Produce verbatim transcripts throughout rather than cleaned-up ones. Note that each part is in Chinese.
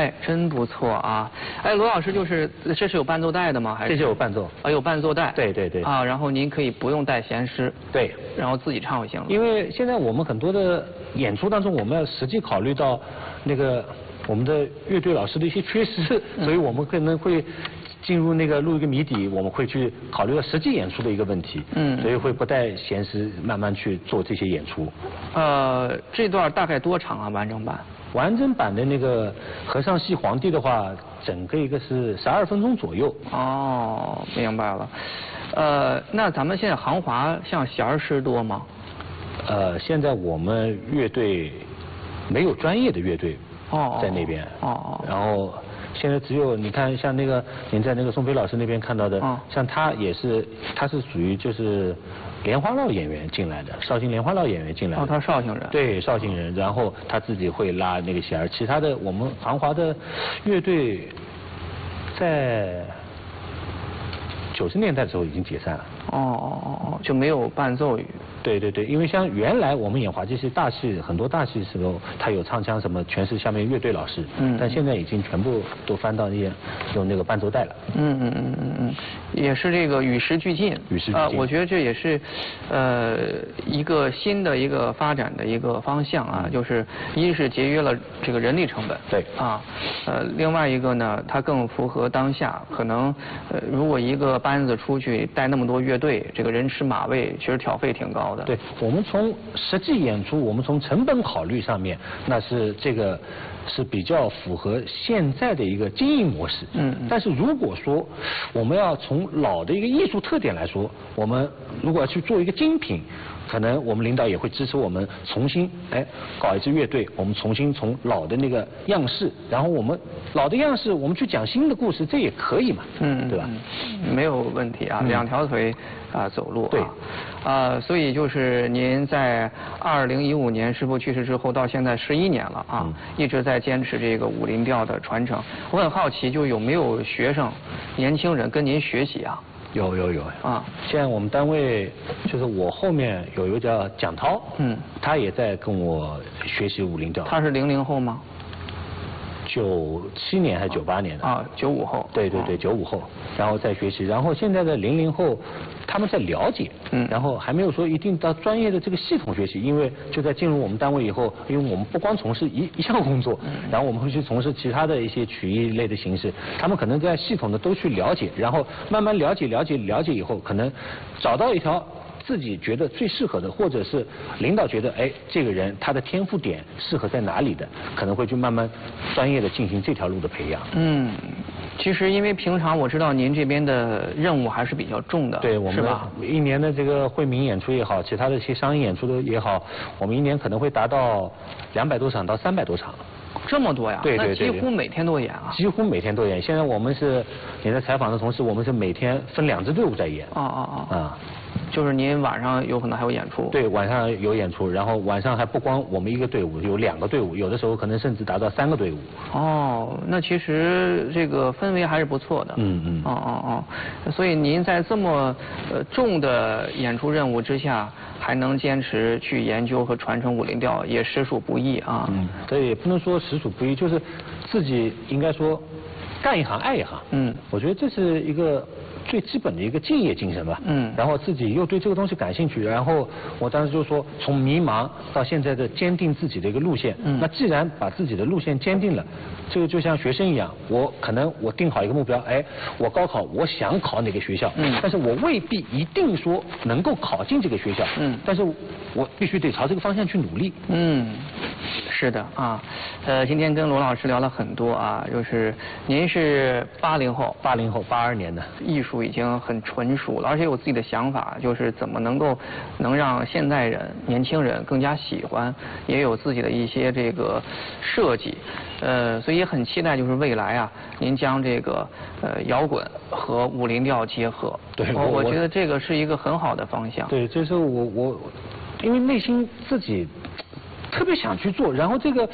哎，真不错啊！哎，罗老师，就是这是有伴奏带的吗？还是这就有伴奏啊？有伴奏带。 对对对。 啊，然后您可以不用带弦师。 对。 然后自己唱就行了。 因为现在我们很多的演出当中，我们要实际考虑到那个我们的乐队老师的一些缺失，嗯、所以我们可能会进入那个录一个谜底，我们会去考虑到实际演出的一个问题。嗯。所以会不带弦师慢慢去做这些演出。 呃，这段大概多长啊？完整版？ 完整版的那个和尚戏皇帝的话，整个一个是十二分钟左右。 哦，明白了。呃，那咱们现在行华像弦儿师多吗？ 呃，现在我们乐队没有专业的乐队在那边。哦。然后现在只有你看像那个您在那个宋飞老师那边看到的，哦、像他也是，他是属于就是莲花落演员进来的，绍兴莲花落演员进来的。 哦，他绍兴人。 对，绍兴人，然后他自己会拉那个弦儿，其他的我们行华的乐队在九十年代的时候已经解散了。 哦哦哦哦，就没有伴奏语。 对对对，因为像原来我们演滑稽戏大戏，很多大戏的时候，他有唱腔什么，全是下面乐队老师。嗯。但现在已经全部都翻到那些用那个伴奏带了。 嗯嗯嗯嗯嗯，也是这个与时俱进。 与时俱进。 呃，我觉得这也是呃一个新的一个发展的一个方向啊，就是一是节约了这个人力成本。 对。 啊，呃，另外一个呢，它更符合当下。可能呃，如果一个班子出去带那么多乐队，这个人吃马喂，其实挑费挺高。 对，我们从实际演出，我们从成本考虑上面，那是这个是比较符合现在的一个经营模式。嗯。但是如果说我们要从老的一个艺术特点来说，我们如果要去做一个精品，可能我们领导也会支持我们重新哎搞一支乐队，我们重新从老的那个样式，然后我们老的样式，我们去讲新的故事，这也可以嘛。嗯，对吧？ 没有问题啊，嗯、两条腿啊走路啊。 对。 啊，所以就是您在二零一五年师父去世之后，到现在十一年了啊，嗯、一直在坚持这个武林调的传承。我很好奇，就有没有学生、年轻人跟您学习啊？ 有有有啊！现在我们单位就是我后面有一个叫蒋涛，嗯，他也在跟我学习武林调。 他是零零后吗？ 九七年还是九八年的？ 啊，九五后。 对对对，九五后，然后再学习，然后现在的零零后，他们在了解，嗯，然后还没有说一定到专业的这个系统学习，因为就在进入我们单位以后，因为我们不光从事一一项工作，嗯，然后我们会去从事其他的一些曲艺类的形式，他们可能在系统的都去了解，然后慢慢了解了解了解以后，可能找到一条自己觉得最适合的，或者是领导觉得哎这个人他的天赋点适合在哪里的，可能会去慢慢专业的进行这条路的培养。嗯， 其实因为平常我知道您这边的任务还是比较重的， 对，我们一年的这个惠民演出也好，其他的一些商业演出的也好，我们一年可能会达到两百多场到三百多场。 这么多呀？ 对对对，那几乎每天都演啊。 几乎每天都演。现在我们是你在采访的同时，我们是每天分两支队伍在演。 哦哦哦。啊。就是您晚上有可能还有演出？ 对，晚上有演出，然后晚上还不光我们一个队伍，有两个队伍，有的时候可能甚至达到三个队伍。 哦，那其实这个氛围还是不错的。嗯嗯。哦哦哦，所以您在这么呃重的演出任务之下，还能坚持去研究和传承武林调，也实属不易啊。 嗯，这也不能说实属不易，就是自己应该说干一行爱一行。嗯，我觉得这是一个最基本的一个敬业精神吧。嗯。然后自己又对这个东西感兴趣，然后我当时就说，从迷茫到现在的坚定自己的一个路线。嗯。那既然把自己的路线坚定了，这个就像学生一样，我可能我定好一个目标，哎，我高考我想考哪个学校，嗯，但是我未必一定说能够考进这个学校，嗯，但是我必须得朝这个方向去努力。 嗯，是的啊，呃，今天跟罗老师聊了很多啊，就是您是八零后， 八零后，八二年的， 艺术已经很纯熟了，而且有自己的想法，就是怎么能够能让现代人、年轻人更加喜欢，也有自己的一些这个设计，呃，所以也很期待，就是未来啊，您将这个呃摇滚和武林调结合， 对， 我我觉得这个是一个很好的方向。 对，这是我我因为内心自己特别想去做，然后这个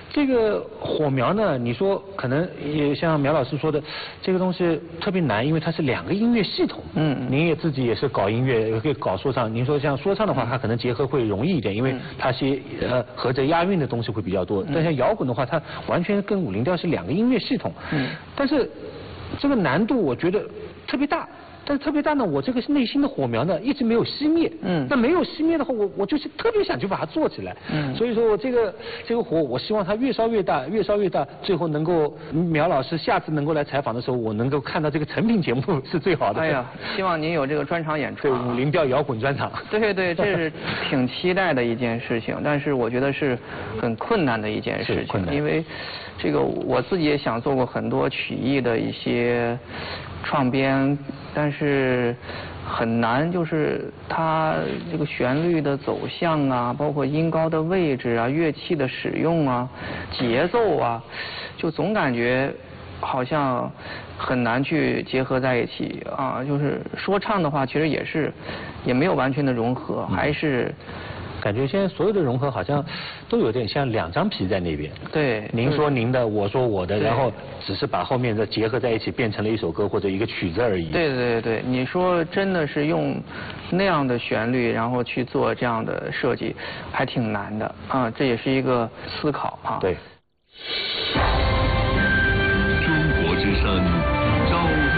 这个火苗呢，你说可能也像苗老师说的，这个东西特别难，因为它是两个音乐系统。嗯，您也自己也是搞音乐，也可以搞说唱。您说像说唱的话，它可能结合会容易一点，因为它些呃合着押韵的东西会比较多。但像摇滚的话，它完全跟五零调是两个音乐系统。嗯，但是这个难度我觉得特别大。但是特别大呢，我这个内心的火苗呢一直没有熄灭。嗯。那没有熄灭的话，我我就是特别想去把它做起来。嗯。所以说我这个这个火，我希望它越烧越大，越烧越大，最后能够苗老师下次能够来采访的时候，我能够看到这个成品节目是最好的。 哎呀，希望您有这个专场演出。 对，五零调摇滚专场。 对对，这是挺期待的一件事情，但是我觉得是很困难的一件事情，因为这个我自己也想做过很多曲艺的一些创编，但是很难，就是它这个旋律的走向啊，包括音高的位置啊，乐器的使用啊，节奏啊，就总感觉好像很难去结合在一起啊。就是说唱的话，其实也是也没有完全的融合，还是。 感觉现在所有的融合好像都有点像两张皮在那边。 对， 您说您的，我说我的，然后只是把后面的结合在一起，变成了一首歌或者一个曲子而已。 对对对，你说真的是用那样的旋律，然后去做这样的设计，还挺难的啊，这也是一个思考啊。 对。 中国之声，招